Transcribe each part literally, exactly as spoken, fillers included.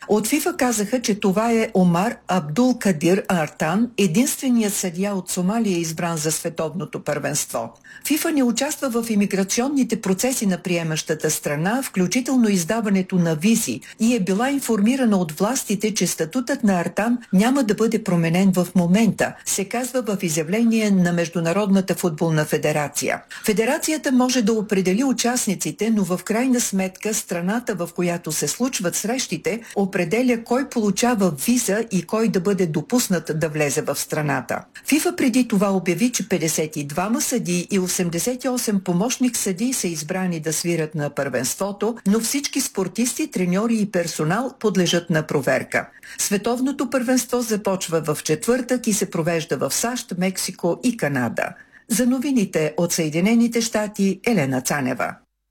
От ФИФА казаха, че това е Омар Абдул Кадир Артан, единственият съдия от Сомалия, избран за световното първенство. ФИФА не участва в имиграционните процеси на приемащата страна, включително издаването на визи, и е била информирана от властите, че статутът на Артан няма да бъде променен в момента, се казва в изявление на Международната футболна федерация. Федерацията може да определи участниците, но в крайна сметка страната, в която се случват срещите, определя кой получава виза и кой да бъде допуснат да влезе в страната. ФИФА преди това обяви, че петдесет и двама съдии и осемдесет и осем помощник съдии са избрани да свирят на първенството, но всички спортисти, треньори и персонал подлежат на проверка. Световното първенство започва в четвъртък и се провежда в САЩ, Мексико и Канада. За новините от Съединените щати, Елена Цанева.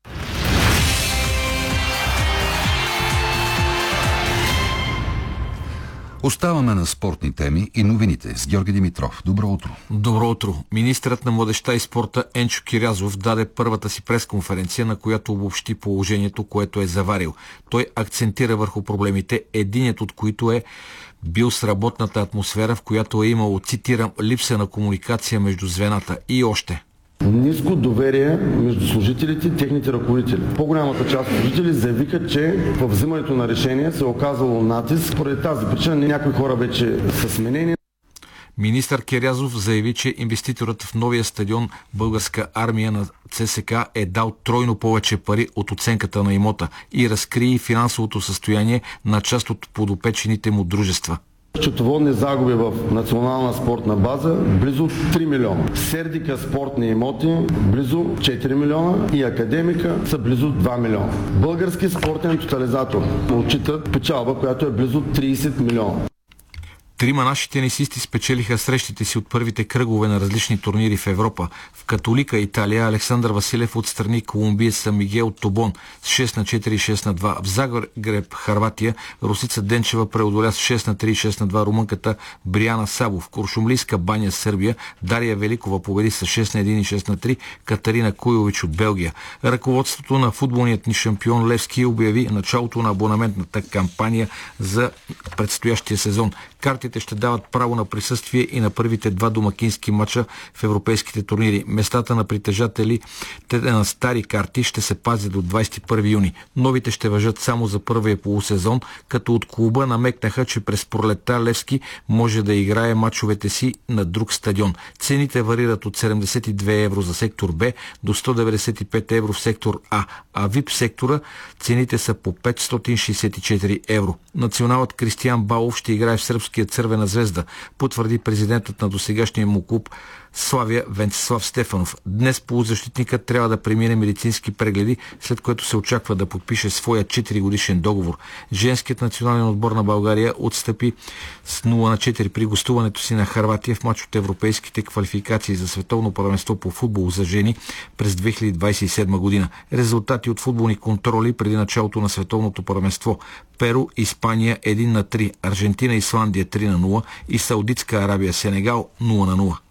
Оставаме на спортни теми и новините с Георги Димитров. Добро утро. Добро утро. Министърът на младежта и спорта Енчо Кирязов даде първата си пресконференция, на която обобщи положението, което е заварил. Той акцентира върху проблемите, единият от които е бил с работната атмосфера, в която е имало, цитирам, липса на комуникация между звената и още. Ниско доверие между служителите и техните ръководители. По-голямата част от служители заявиха, че в взимането на решение се е оказало натиск. Поради тази причина някои хора вече са сменени. Министър Кирязов заяви, че инвеститорът в новия стадион Българска армия на ЦСКА е дал тройно повече пари от оценката на имота и разкри финансовото състояние на част от подопечените му дружества. Счетоводни загуби в национална спортна база близо три милиона. Сердика спортни имоти близо четири милиона и Академика са близо два милиона. Български спортен тотализатор отчитат печалба, която е близо трийсет милиона. Трима наши тенисисти спечелиха срещите си от първите кръгове на различни турнири в Европа. В Католика, Италия, Александър Василев отстрани колумбиеца Мигел Тобон с шест на четири и шест на два. В Загреб, Хърватия, Русица Денчева преодоля с шест на три и шест на два румънката Бриана Сабов. В Куршумлийска баня, Сърбия, Дария Великова победи с шест на едно и шест на три Катарина Куйович от Белгия. Ръководството на футболният ни шампион Левски обяви началото на абонаментната кампания за предстоящия сезон. Картите ще дават право на присъствие и на първите два домакински мача в европейските турнири. Местата на притежатели на стари карти ще се пазят до двадесет и първи юни. Новите ще важат само за първия полусезон, като от клуба намекнаха, че през пролетта Левски може да играе мачовете си на друг стадион. Цените варират от седемдесет и две евро за сектор Б до сто деветдесет и пет евро в сектор А, а вип сектора цените са по петстотин шейсет и четири евро. Националът Кристиян Балов ще играе в сръбския Цървена звезда, потвърди президентът на досегашния му клуб Славия Венцислав Стефанов. Днес полузащитникът трябва да премине медицински прегледи, след което се очаква да подпише своя четири годишен договор. Женският национален отбор на България отстъпи с нула на четири при гостуването си на Хърватия в мач от европейските квалификации за световно първенство по футбол за жени през две хиляди двадесет и седма година. Резултати от футболни контроли преди началото на световното първенство: Перу, Испания едно на три, Аржентина, Исландия три на нула и Саудитска Арабия, Сенегал нула на нула.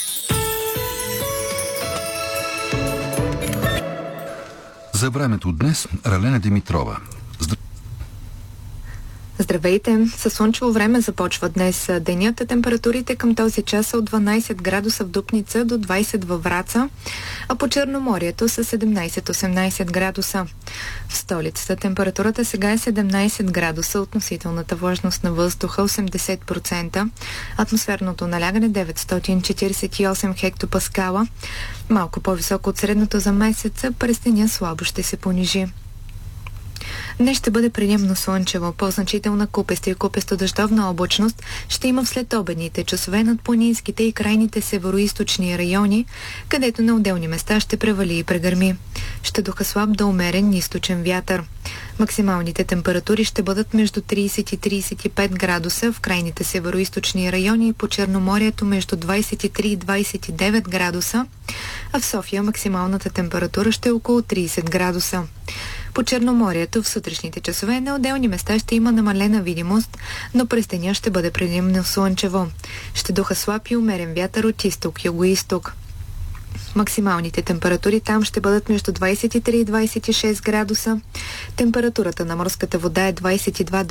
За времето днес Ралена Димитрова. Здравейте! Със слънчево време започва днес денят. Температурите към този час са от дванадесет градуса в Дупница до двадесет във Враца, а по Черноморието са седемнадесет-осемнадесет градуса. В столицата температурата сега е седемнадесет градуса, относителната влажност на въздуха осемдесет процента, атмосферното налягане деветстотин четиридесет и осем хектопаскала, малко по-високо от средното за месеца, през деня слабо ще се понижи. Днес ще бъде предимно слънчево, по-значителна купеста и купесто-дъждовна облачност ще има в следобедните часове над планинските и крайните североизточни райони, където на отделни места ще превали и прегърми. Ще духа слаб до умерен източен вятър. Максималните температури ще бъдат между тридесет и тридесет и пет градуса в крайните североизточни райони и по Черноморието между двадесет и три и двадесет и девет градуса, а в София максималната температура ще е около тридесет градуса. По Черноморието в сутрешните часове на отделни места ще има намалена видимост, но през деня ще бъде предимно слънчево. Ще духа слаб и умерен вятър от изток, юго-изток. Максималните температури там ще бъдат между двадесет и три и двадесет и шест градуса. Температурата на морската вода е двадесет и два